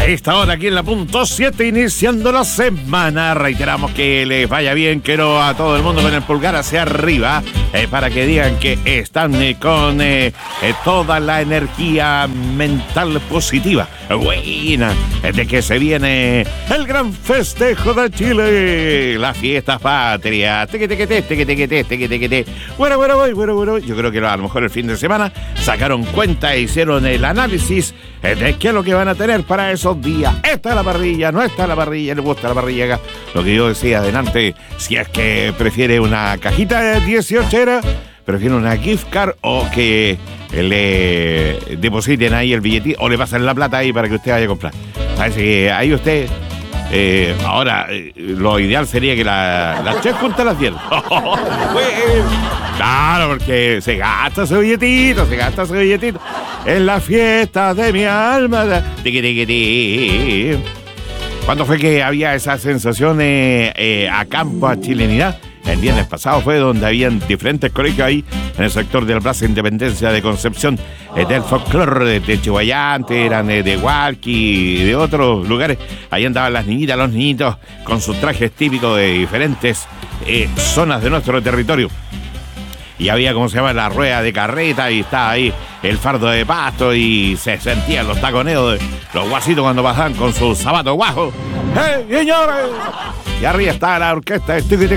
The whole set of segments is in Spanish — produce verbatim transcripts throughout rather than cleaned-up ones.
esta hora aquí en la punto siete, iniciando la semana. Reiteramos que les vaya bien, quiero a todo el mundo con el pulgar hacia arriba, eh, para que digan que están eh, con eh, eh, toda la energía mental positiva, buena, eh, de que se viene el gran festejo de Chile, las fiestas patrias. Teque, teque, teque, teque, teque, teque, teque, teque. Bueno, bueno, bueno, bueno. Yo creo que a lo mejor el fin de semana sacaron cuenta e hicieron el análisis eh, de qué es lo que van a tener para esos días. Esta es la parrilla, no está la parrilla, le gusta la parrilla acá. Lo que yo decía adelante, si es que prefiere una cajita de dieciochera, prefiere una gift card o que le depositen ahí el billetito o le pasen la plata ahí para que usted vaya a comprar. Así que ahí usted... Eh, ahora, eh, lo ideal sería que la, la chef junta las diez. Claro, porque se gasta ese billetito, se gasta ese billetito en la fiesta de mi alma. Tiqui, tiqui, tiqui. ¿Cuándo fue que había esa sensación eh, eh, a campo, a chilenidad? El viernes pasado fue donde habían diferentes colegios ahí en el sector de la Plaza Independencia de Concepción, eh, del folclore de, de Chihuayante, eran eh, de Hualqui y de otros lugares. Ahí andaban las niñitas, los niñitos con sus trajes típicos de diferentes eh, zonas de nuestro territorio. Y había, como se llama, la rueda de carreta y estaba ahí el fardo de pasto y se sentían los taconeos de los guasitos cuando pasaban con sus zapatos guajos. ¡Hey, señores! Y arriba estaba la orquesta.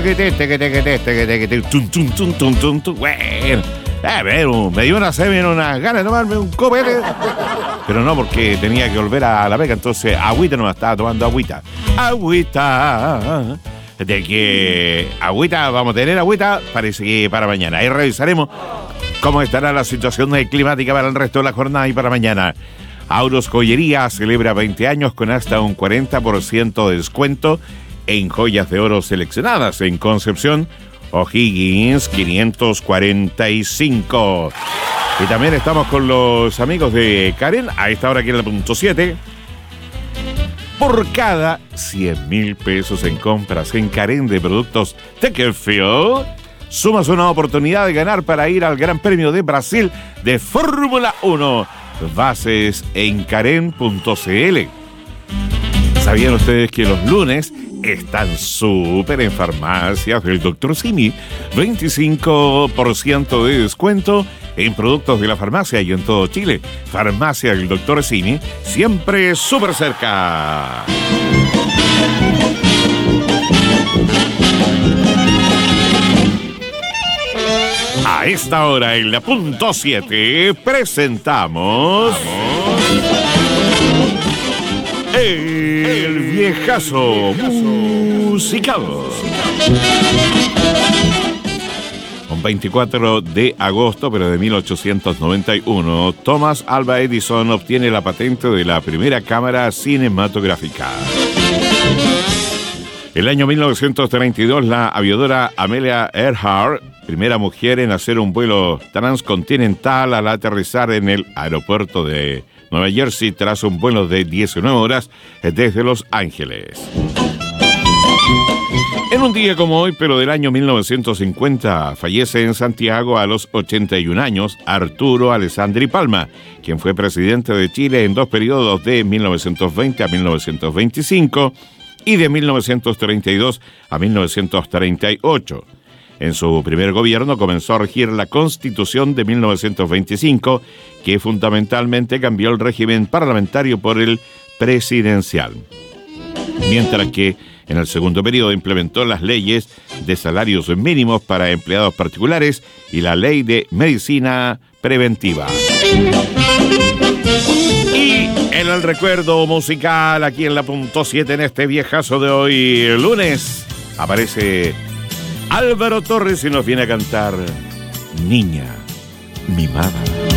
Bueno, eh, me dio una sed, unas ganas de tomarme un copete. Pero no, porque tenía que volver a la beca, entonces agüita no me estaba tomando agüita. Agüita. De que agüita, vamos a tener agüita, parece que para mañana. Ahí revisaremos cómo estará la situación climática para el resto de la jornada y para mañana. Auros Joyería celebra veinte años con hasta un cuarenta por ciento de descuento en joyas de oro seleccionadas en Concepción, O'Higgins quinientos cuarenta y cinco. Y también estamos con los amigos de Karen, a esta hora aquí en la punto siete. Por cada cien mil pesos en compras en Karen de productos Tekelfield, sumas una oportunidad de ganar para ir al Gran Premio de Brasil de Fórmula uno. Bases en karen punto c l. ¿Sabían ustedes que los lunes están súper en farmacias del doctor Simi? veinticinco por ciento de descuento en productos de la farmacia y en todo Chile. Farmacia del doctor Simi, siempre súper cerca. A esta hora en la punto siete presentamos el, el viejazo musical. Un veinticuatro de agosto, pero de mil ochocientos noventa y uno, Thomas Alva Edison obtiene la patente de la primera cámara cinematográfica. El año mil novecientos treinta y dos, la aviadora Amelia Earhart, primera mujer en hacer un vuelo transcontinental al aterrizar en el aeropuerto de Nueva Jersey tras un vuelo de diecinueve horas desde Los Ángeles. En un día como hoy, pero del año mil novecientos cincuenta, fallece en Santiago a los ochenta y un años Arturo Alessandri Palma, quien fue presidente de Chile en dos periodos de mil novecientos veinte a mil novecientos veinticinco y de mil novecientos treinta y dos a mil novecientos treinta y ocho. En su primer gobierno comenzó a regir la Constitución de mil novecientos veinticinco, que fundamentalmente cambió el régimen parlamentario por el presidencial. Mientras que en el segundo periodo implementó las leyes de salarios mínimos para empleados particulares y la ley de medicina preventiva. Y en el recuerdo musical, aquí en la punto siete, en este viejazo de hoy, lunes, aparece Álvaro Torres y nos viene a cantar Niña Mimada.